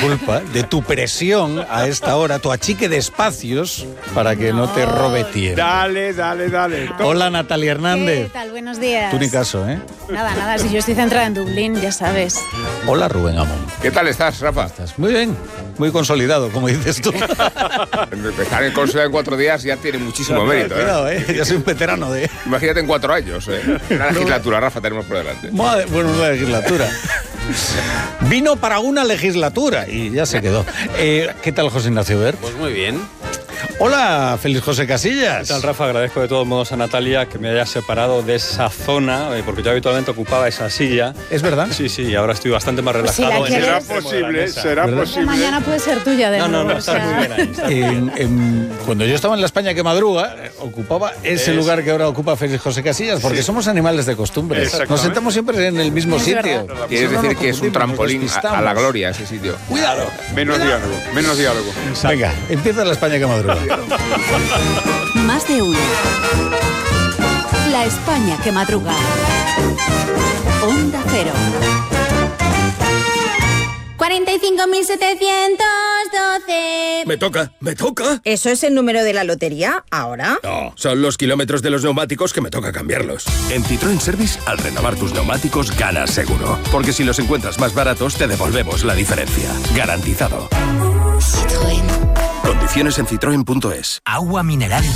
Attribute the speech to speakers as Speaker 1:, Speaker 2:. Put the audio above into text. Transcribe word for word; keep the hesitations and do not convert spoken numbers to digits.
Speaker 1: culpa de tu presión a esta hora, tu achique de espacios para que no, no te robe tiempo.
Speaker 2: Dale, dale, dale.
Speaker 1: Hola, Natalia Hernández.
Speaker 3: ¿Qué tal? Buenos días.
Speaker 1: Tú ni caso, ¿eh?
Speaker 3: Nada, nada, si yo estoy centrada en Dublín, ya sabes.
Speaker 1: Hola, Rubén Amón.
Speaker 2: ¿Qué tal estás, Rafa?
Speaker 1: ¿Estás? Muy bien, muy consolidado, como dices tú.
Speaker 2: Estar en consulta en cuatro días ya tiene muchísimo mérito, ¿eh?
Speaker 1: Cuidado, ¿eh? Ya soy un veterano de...
Speaker 2: Imagínate en cuatro años, ¿eh? Una legislatura, Rafa, tenemos por delante.
Speaker 1: Madre, bueno, una legislatura. Vino para una legislatura y ya se quedó. Eh, ¿Qué tal, José Ignacio Ver?
Speaker 4: Pues muy bien.
Speaker 1: Hola, Félix José Casillas.
Speaker 5: ¿Qué tal, Rafa? Agradezco de todos modos a Natalia que me haya separado de esa zona, porque yo habitualmente ocupaba esa silla.
Speaker 1: ¿Es verdad?
Speaker 5: Sí, sí, y ahora estoy bastante más relajado.
Speaker 3: Pues si
Speaker 2: será posible, será
Speaker 1: ¿verdad?
Speaker 2: posible.
Speaker 3: Mañana puede ser tuya, de
Speaker 5: No, no, no,
Speaker 3: nuevo,
Speaker 5: estás
Speaker 3: o sea...
Speaker 5: muy bien ahí. Estás muy bien.
Speaker 1: En, en, cuando yo estaba en la España que madruga, eh, ocupaba ese
Speaker 5: Es...
Speaker 1: lugar que ahora ocupa Félix José Casillas, porque sí. somos animales de costumbre. Nos sentamos siempre en el mismo
Speaker 3: Es
Speaker 1: sitio.
Speaker 2: Quieres
Speaker 1: no
Speaker 2: decir que es un trampolín a, a la gloria ese sitio.
Speaker 1: Cuidado.
Speaker 2: Menos
Speaker 1: Cuidado.
Speaker 2: diálogo, menos diálogo.
Speaker 1: Venga, empieza la España que madruga.
Speaker 6: Más de uno. La España que madruga. Onda Cero.
Speaker 7: cuarenta y cinco mil setecientos doce.
Speaker 8: Me toca, me toca.
Speaker 9: ¿Eso es el número de la lotería ahora?
Speaker 8: No, son los kilómetros de los neumáticos que me toca cambiarlos. En Citroën Service, al renovar tus neumáticos, ganas seguro. Porque si los encuentras más baratos, te devolvemos la diferencia. Garantizado.
Speaker 7: Citroën.
Speaker 8: Condiciones en citroen punto es.
Speaker 10: Agua mineral